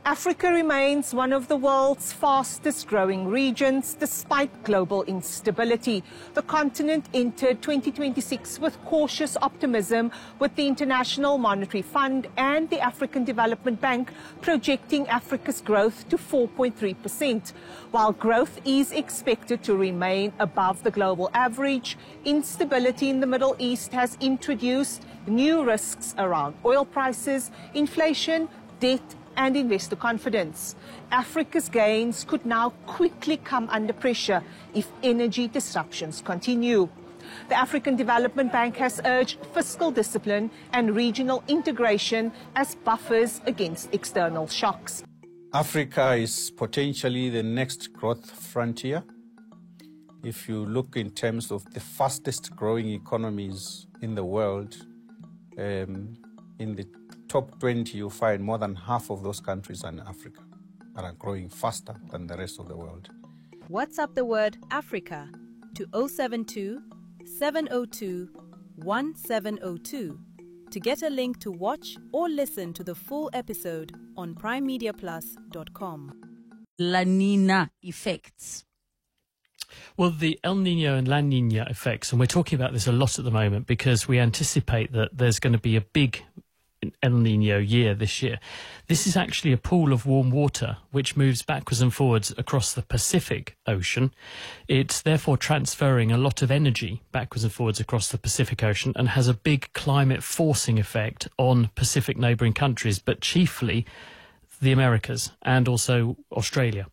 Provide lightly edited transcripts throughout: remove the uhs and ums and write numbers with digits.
Africa remains one of the world's fastest growing regions despite global instability. The continent entered 2026 with cautious optimism, with the International Monetary Fund and the African Development Bank projecting Africa's growth to 4.3%. While growth is expected to remain above the global average, instability in the Middle East has introduced new risks around oil prices, inflation, debt, and investor confidence. Africa's gains could now quickly come under pressure if energy disruptions continue. The African Development Bank has urged fiscal discipline and regional integration as buffers against external shocks. Africa is potentially the next growth frontier. If you look in terms of the fastest growing economies in the world, in the top 20, you'll find more than half of those countries are in Africa and are growing faster than the rest of the world. WhatsApp the word Africa to 072 702 1702 to get a link to watch or listen to the full episode on primemediaplus.com. La Nina effects. Well, the El Nino and La Nina effects, and we're talking about this a lot at the moment because we anticipate that there's going to be a big El Nino year this year. This is actually a pool of warm water which moves backwards and forwards across the Pacific Ocean. It's therefore transferring a lot of energy backwards and forwards across the Pacific Ocean and has a big climate forcing effect on Pacific neighbouring countries, but chiefly the Americas and also Australia.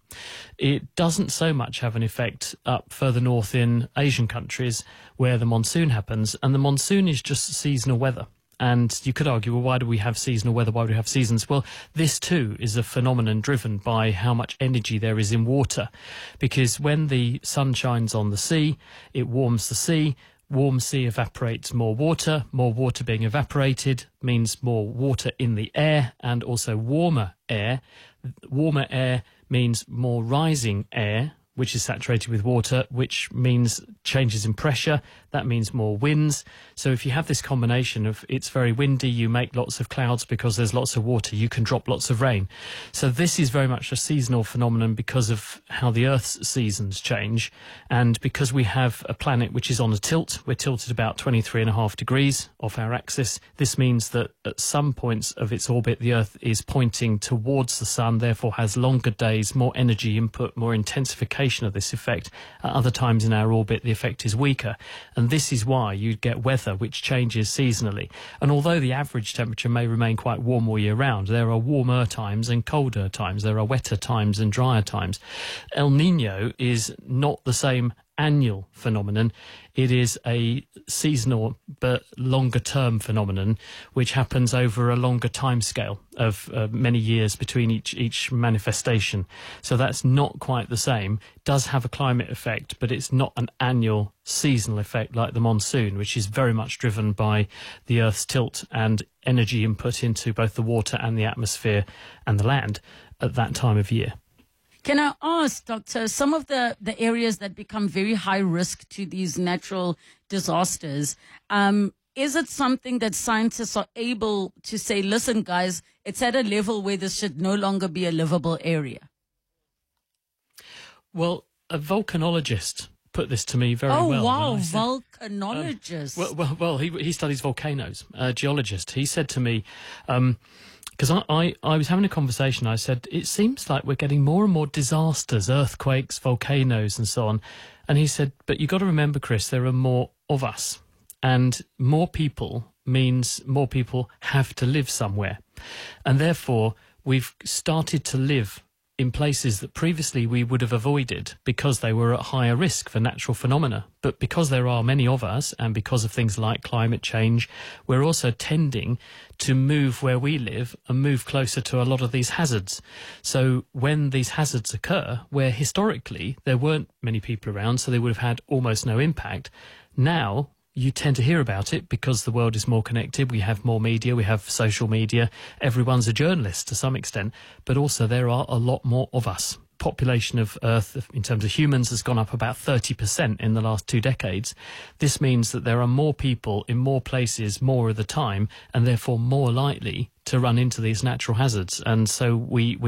It doesn't so much have an effect up further north in Asian countries where the monsoon happens, and the monsoon is just seasonal weather. And you could argue, well, why do we have seasonal weather? Why do we have seasons? Well, this too is a phenomenon driven by how much energy there is in water. Because when the sun shines on the sea, it warms the sea. Warm sea evaporates more water being evaporated means more water in the air, and also warmer air. Warmer air means more rising air, which is saturated with water, which means changes in pressure. That means more winds. So if you have this combination of it's very windy, you make lots of clouds because there's lots of water, you can drop lots of rain. So this is very much a seasonal phenomenon because of how the Earth's seasons change. And because we have a planet which is on a tilt, we're tilted about 23.5 degrees off our axis. This means that at some points of its orbit, the Earth is pointing towards the sun, therefore has longer days, more energy input, more intensification of this effect. At other times in our orbit, the effect is weaker. And this is why you get weather which changes seasonally. And although the average temperature may remain quite warm all year round, there are warmer times and colder times. There are wetter times and drier times. El Nino is not the same annual phenomenon. It is a seasonal but longer term phenomenon which happens over a longer time scale of many years between each manifestation. So that's not quite the same. It does have a climate effect, but it's not an annual seasonal effect like the monsoon, which is very much driven by the Earth's tilt and energy input into both the water and the atmosphere and the land at that time of year. Can I ask, Doctor, some of the areas that become very high risk to these natural disasters, is it something that scientists are able to say, listen, guys, it's at a level where this should no longer be a livable area? Well, a volcanologist put this to me very well. Oh, wow, volcanologist. Well, he studies volcanoes, a geologist. He said to me, because I was having a conversation, I said, it seems like we're getting more and more disasters, earthquakes, volcanoes and so on. And he said, but you've got to remember, Chris, there are more of us. And more people means more people have to live somewhere. And therefore, we've started to live in places that previously we would have avoided because they were at higher risk for natural phenomena. But because there are many of us, and because of things like climate change, we're also tending to move where we live and move closer to a lot of these hazards. So when these hazards occur, where historically there weren't many people around, so they would have had almost no impact, now you tend to hear about it because the world is more connected. We have more media, we have social media. Everyone's a journalist to some extent, but also there are a lot more of us. Population of Earth, in terms of humans, has gone up about 30% in the last 2 decades. This means that there are more people in more places more of the time, and therefore more likely to run into these natural hazards. And so we